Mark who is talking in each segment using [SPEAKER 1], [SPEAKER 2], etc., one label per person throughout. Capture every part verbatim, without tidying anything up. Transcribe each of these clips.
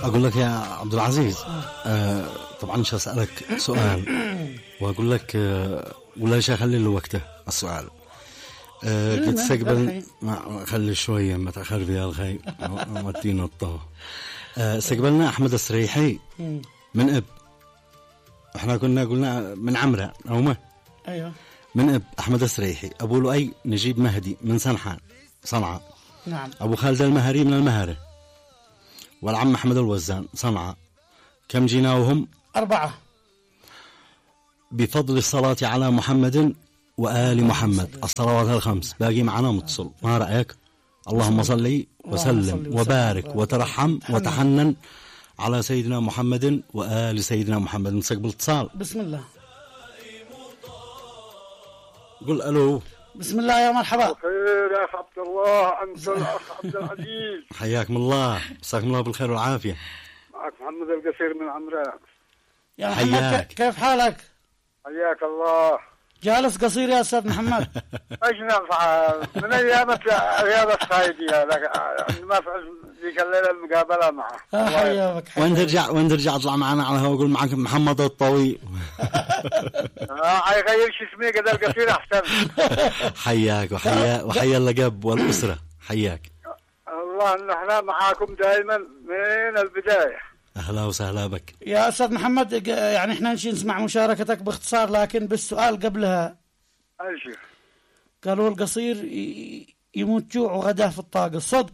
[SPEAKER 1] أقول لك يا عبد العزيز، آه طبعا مش هسألك سؤال وأقول لك آه ولا شيء، خلي له وقته السؤال. آه قد استقبل ما خلي شوية ما تأخر فيها الخير ودينا الطه. آه استقبلنا أحمد السريحي من إب، إحنا كنا قلنا من عمرة أو ما
[SPEAKER 2] أيوه
[SPEAKER 1] من إب أحمد السريحي، أبو لؤي نجيب مهدي من صنعاء صنعاء
[SPEAKER 2] نعم،
[SPEAKER 1] أبو خالد المهري من المهرة، والعم أحمد الوزان صنعاء. كم جيناهم؟
[SPEAKER 2] أربعة.
[SPEAKER 1] بفضل الصلاة على محمد وآل محمد الصلوات الخمس باقي معنا متصل، ما رأيك؟ اللهم صل وسلم وبارك وترحم وتحنن على سيدنا محمد وآل سيدنا محمد. نستقبل اتصال.
[SPEAKER 2] بسم الله.
[SPEAKER 1] قل ألو.
[SPEAKER 2] بسم الله يا مرحبا.
[SPEAKER 3] خير يا أخ عبد الله، أنت الأخ عبد العزيز.
[SPEAKER 1] حياكم الله، مساكم الله بالخير والعافية.
[SPEAKER 3] معك محمد القصير من عمران.
[SPEAKER 2] يا محمد كيف حالك؟
[SPEAKER 3] حياك الله.
[SPEAKER 2] جالس قصير يا أستاذ محمد.
[SPEAKER 3] ايش نفعل من ايام رياض الصايدي هذا عندما ذيك الليله المقابله معه.
[SPEAKER 2] حياك.
[SPEAKER 1] وين ترجع وين ترجع اطلع معنا على الهواء وقول معك محمد الطويل.
[SPEAKER 3] اه حيغير شو اسمي كذا القصير احسن.
[SPEAKER 1] حياك وحيا وحيا اللقب والاسره. حياك
[SPEAKER 3] الله، نحن معاكم دائما من البدايه.
[SPEAKER 1] اهلا وسهلا بك
[SPEAKER 2] يا أستاذ محمد. يعني احنا نشي نسمع مشاركتك باختصار، لكن بالسؤال قبلها
[SPEAKER 3] اي شيء.
[SPEAKER 2] قالوا القصير يموت جوع وغداه في الطاقة، صدق؟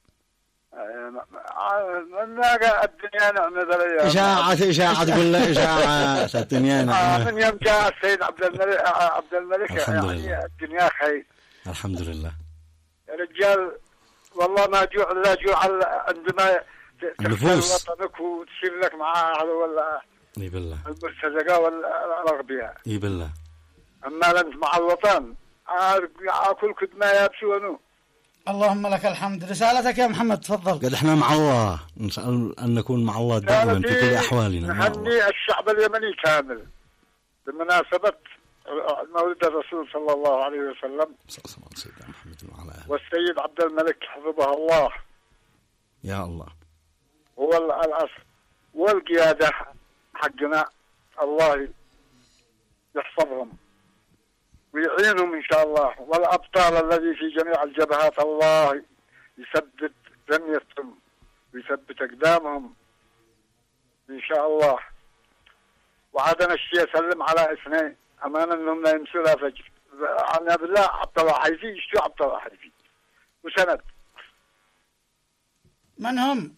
[SPEAKER 3] الدنيا نعمة ذلك.
[SPEAKER 1] إشاعة إشاعة تقول له إشاعة الدنيا نعمة.
[SPEAKER 3] من يوم جاء السيد عبد الملك عبد الملك يعني الدنيا خير.
[SPEAKER 1] الحمد لله.
[SPEAKER 3] يا رجال والله ما جوع لا جوع عندما
[SPEAKER 1] النفوس
[SPEAKER 3] وطنك وتشير لك معاه هذا ولا
[SPEAKER 1] اي بالله
[SPEAKER 3] المرتزقة والأغبياء.
[SPEAKER 1] اي بالله.
[SPEAKER 3] أما أنت مع الوطن أكل كد ما يبشونه.
[SPEAKER 2] اللهم لك الحمد. رسالتك يا محمد تفضل.
[SPEAKER 1] قد احنا مع الله، نسأل أن نكون مع الله دائما في كل أحوالنا.
[SPEAKER 3] نهني الشعب اليمني كامل بمناسبة مولد الرسول صلى الله عليه وسلم
[SPEAKER 1] سيدنا محمد وعلى آله
[SPEAKER 3] والسيد عبد الملك حفظه الله.
[SPEAKER 1] يا الله.
[SPEAKER 3] هو الأصل والقيادة حقنا، الله يحفظهم ويعينهم إن شاء الله، والأبطال الذي في جميع الجبهات الله يثبت رميتهم ويثبت أقدامهم إن شاء الله. وعادنا الشيء سلم على اثنين أمانا أنهم لا يمسوا لا فجر. عنا بالله عبد الله حيفي يشتو عبد الله حيفي وسند.
[SPEAKER 2] من هم؟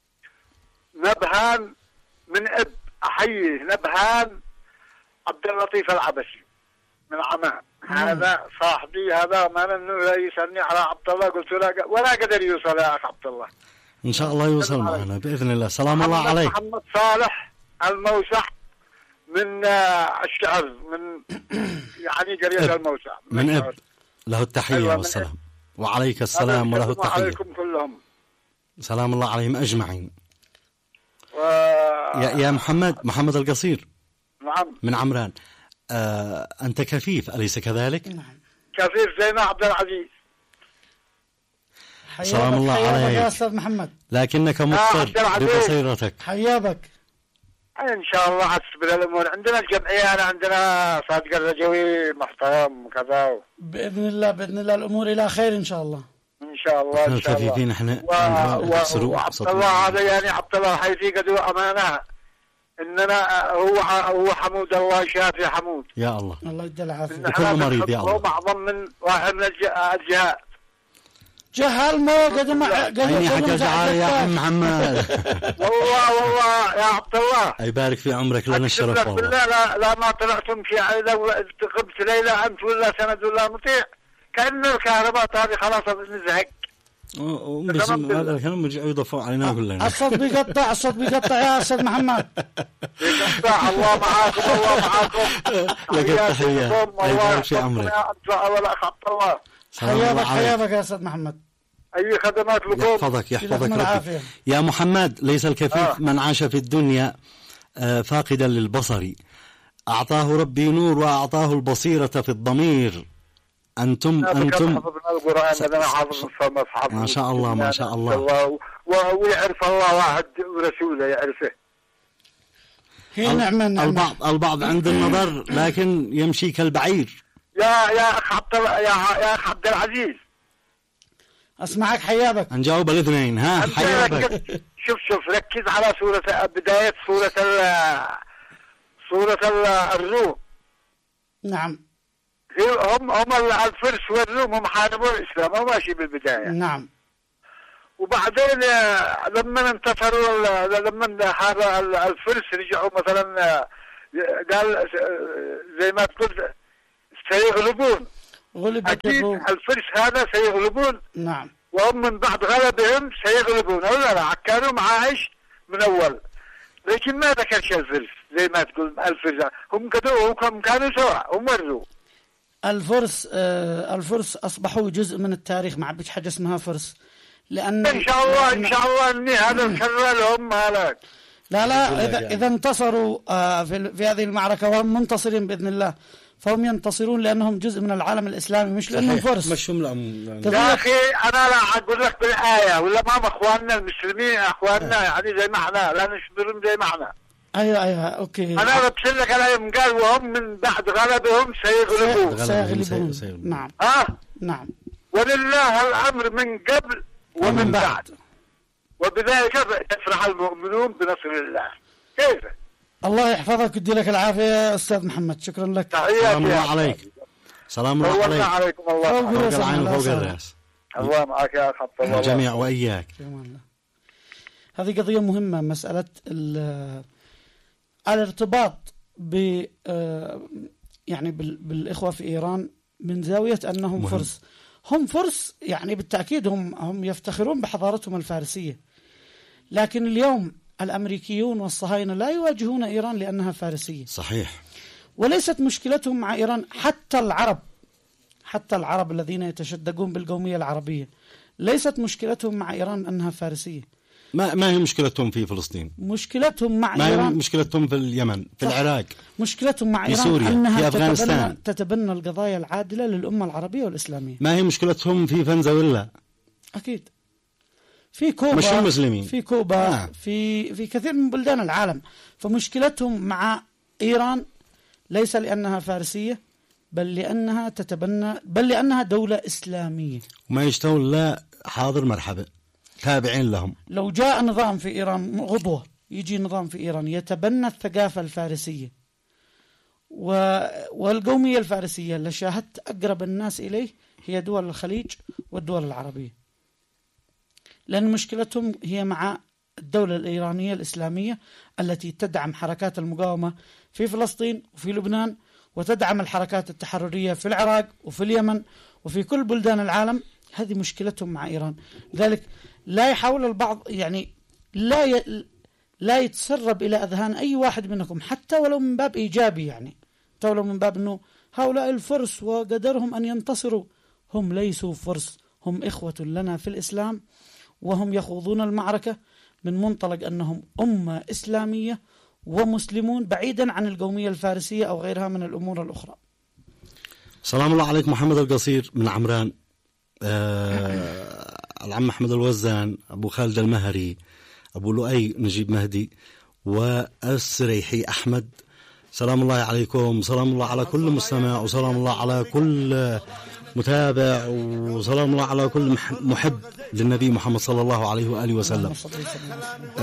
[SPEAKER 3] نبهان من اب احييه، نبهان عبد اللطيف العبسي من عمان. هذا صاحبي، هذا ما انه لا يسالني على عبد الله، قلت له ولا قدر يوصل يا اخ عبد الله.
[SPEAKER 1] ان شاء الله يوصل معنا باذن الله. سلام الله عليك.
[SPEAKER 3] محمد صالح الموسع من الشعر من يعني قريه الموسع
[SPEAKER 1] من, من اب له التحيه أيوة والسلام. وعليك السلام وله التحيه.
[SPEAKER 3] وعليكم كلهم
[SPEAKER 1] سلام الله عليهم اجمعين.
[SPEAKER 3] و...
[SPEAKER 1] يا يا محمد محمد القصير.
[SPEAKER 3] نعم.
[SPEAKER 1] من عمران. آه أنت كفيف أليس كذلك؟
[SPEAKER 2] نعم.
[SPEAKER 3] كفيف زي ما عبد العزيز.
[SPEAKER 1] سلام الله عليك
[SPEAKER 2] يا أستاذ محمد.
[SPEAKER 1] لكنك مضطر ببصيرتك.
[SPEAKER 2] حيابك.
[SPEAKER 3] إن شاء الله حسب الأمور. عندنا الجمعية، أنا عندنا صادق الرجوي محترم كذا.
[SPEAKER 2] بإذن الله بإذن الله الأمور إلى خير إن شاء الله.
[SPEAKER 3] إن شاء الله إن شاء الله.
[SPEAKER 1] احنا
[SPEAKER 3] و... وعبد الله هذا يعني عبد الله حيثي قدو أمانة إننا هو هو حمود الله شافي حمود.
[SPEAKER 1] يا الله.
[SPEAKER 2] الله يدي العافية.
[SPEAKER 1] وكل مريض يا الله.
[SPEAKER 3] هو معظم من واحد من الجهات.
[SPEAKER 2] جهل ما قدم
[SPEAKER 1] عيني حق الجعارة يا عم محمد.
[SPEAKER 3] والله والله يا عبد الله.
[SPEAKER 1] يبارك في عمرك لنا الشرف والله.
[SPEAKER 3] بالله لا لا ما طلعتم في لو قبت ليلة أنت ولا سند ولا مطيع كأن الكهرباء هذه خلاص نزهق.
[SPEAKER 1] بس هذا الكلام رجعوا يضفوا علينا كلنا.
[SPEAKER 2] الصوت بيقطع الصوت بيقطع يا أستاذ محمد.
[SPEAKER 3] بيقطع. الله معاكم الله معاكم.
[SPEAKER 1] لك التحية. يبارك في عمرك.
[SPEAKER 3] أول أخ عبد الله.
[SPEAKER 2] حيابك حيابك يا أستاذ محمد.
[SPEAKER 3] أي خدمات لكم.
[SPEAKER 1] يحفظك يحفظك ربي. يا محمد ليس الكفيف آه. من عاش في الدنيا آه فاقدا للبصر، أعطاه ربي نور وأعطاه البصيرة في الضمير. أنتم أنتم
[SPEAKER 3] القرآن أنا حافظ المصحف
[SPEAKER 1] ما شاء الله ما شاء الله.
[SPEAKER 3] ويعرف الله واحد ورسوله يعرفه.
[SPEAKER 2] هي نعمة نعمة.
[SPEAKER 1] البعض البعض عند النظر لكن يمشي كالبعير.
[SPEAKER 3] يا يا أخ عبد يا يا أخ عبد العزيز
[SPEAKER 2] أسمعك حيابك.
[SPEAKER 1] نجاوب الاثنين. ها حيابك.
[SPEAKER 3] شوف شوف ركز على سورة بداية سورة ال سورة الروم.
[SPEAKER 2] نعم.
[SPEAKER 3] هم هم الفرس والروم هم حاربوا الإسلام، هم ماشي بالبداية.
[SPEAKER 2] نعم.
[SPEAKER 3] وبعدين لما انتصروا لما هذا الفرس رجعوا مثلا قال زي ما تقول سيغلبون.
[SPEAKER 2] غلبت
[SPEAKER 3] أكيد
[SPEAKER 2] الروم.
[SPEAKER 3] الفرس هذا سيغلبون.
[SPEAKER 2] نعم.
[SPEAKER 3] وهم من بعد غلبهم سيغلبون. ولا لا كانوا معايش من أول، لكن ما ذكرش الفرس زي ما تقول الفرس. هم كانوا هم كانوا سواء هم مروا.
[SPEAKER 2] الفرس آه الفرس أصبحوا جزء من التاريخ، ما عبش حاجة اسمها فرس، لأن
[SPEAKER 3] إن شاء الله إن شاء الله إني هذا الشر لهم هلاك.
[SPEAKER 2] لا لا إذا إذا انتصروا آه في في هذه المعركة وهم منتصرين بإذن الله، فهم ينتصرون لأنهم جزء من العالم الإسلامي مش لأنهم فرس.
[SPEAKER 1] مش هم
[SPEAKER 3] يا أخي أنا لا أقول لك بالآية ولا ما أخواننا المسلمين أخواننا يعني زي ما إحنا لا نشبرهم زي ما إحنا.
[SPEAKER 2] أيوة أيوة أوكي.
[SPEAKER 3] أنا ببشر لك الآية قال وهم من بعد غلبهم سيغلبون.
[SPEAKER 2] سيغلبون. نعم.
[SPEAKER 3] ها.
[SPEAKER 2] نعم.
[SPEAKER 3] ولله الأمر من قبل ومن بعد، وبذلك يفرح المؤمنون بنصر الله. كيف؟
[SPEAKER 2] الله يحفظك ويدي لك العافية أستاذ محمد، شكرا لك.
[SPEAKER 1] سلام الله عليك. سلام الله عليك.
[SPEAKER 3] عليكم الله.
[SPEAKER 1] فوق العين وفوق الرأس.
[SPEAKER 3] الله معك يا أخ.
[SPEAKER 1] الجميع وإياك.
[SPEAKER 2] هذه قضية مهمة، مسألة الارتباط ب يعني بالإخوة في إيران من زاوية أنهم مهم. فرس. هم فرس يعني بالتأكيد هم هم يفتخرون بحضارتهم الفارسية، لكن اليوم الأمريكيون والصهاينة لا يواجهون إيران لأنها فارسية.
[SPEAKER 1] صحيح.
[SPEAKER 2] وليست مشكلتهم مع إيران، حتى العرب حتى العرب الذين يتشدقون بالقومية العربية ليست مشكلتهم مع إيران أنها فارسية.
[SPEAKER 1] ما ما هي مشكلتهم في فلسطين؟
[SPEAKER 2] مشكلتهم مع
[SPEAKER 1] ما
[SPEAKER 2] إيران،
[SPEAKER 1] هي مشكلتهم في اليمن، في العراق،
[SPEAKER 2] مشكلتهم مع
[SPEAKER 1] في
[SPEAKER 2] إيران
[SPEAKER 1] سوريا،
[SPEAKER 2] أنها
[SPEAKER 1] في أفغانستان.
[SPEAKER 2] تتبنى, تتبنى القضايا العادلة للأمة العربية والإسلامية.
[SPEAKER 1] ما هي مشكلتهم في فنزويلا؟
[SPEAKER 2] أكيد. في كوبا،
[SPEAKER 1] مش المسلمين.
[SPEAKER 2] في كوبا
[SPEAKER 1] آه.
[SPEAKER 2] في في كثير من بلدان العالم. فمشكلتهم مع إيران ليس لأنها فارسية، بل لأنها تتبنى بل لأنها دولة إسلامية.
[SPEAKER 1] وما يشتغل لا حاضر مرحبا، تابعين لهم.
[SPEAKER 2] لو جاء نظام في إيران غضوة، يجي نظام في إيران يتبنى الثقافة الفارسية والقومية الفارسية، اللي شاهدت أقرب الناس إليه هي دول الخليج والدول العربية، لأن مشكلتهم هي مع الدولة الإيرانية الإسلامية التي تدعم حركات المقاومة في فلسطين وفي لبنان، وتدعم الحركات التحررية في العراق وفي اليمن وفي كل بلدان العالم. هذه مشكلتهم مع إيران. لذلك لا يحاول البعض يعني لا ي... لا يتسرب إلى أذهان أي واحد منكم، حتى ولو من باب إيجابي، يعني حتى ولو من باب أنه هؤلاء الفرس وقدرهم أن ينتصروا. هم ليسوا فرس، هم إخوة لنا في الإسلام، وهم يخوضون المعركة من منطلق أنهم أمة إسلامية ومسلمون، بعيدا عن القومية الفارسية أو غيرها من الأمور الأخرى.
[SPEAKER 1] سلام الله عليك. محمد القصير من عمران، آه العم محمد الوزان، أبو خالد المهري، أبو لؤي نجيب مهدي، والسريحي أحمد. سلام الله عليكم. سلام الله على كل مستمع، وسلام الله على كل متابع، وسلام الله على كل محب للنبي محمد صلى الله عليه وآله وسلم.